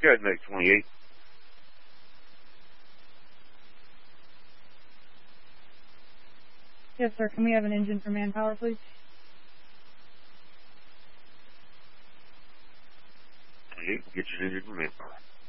Got next 28. Yes, sir. Can we have an engine for manpower, please? Get your engine for manpower.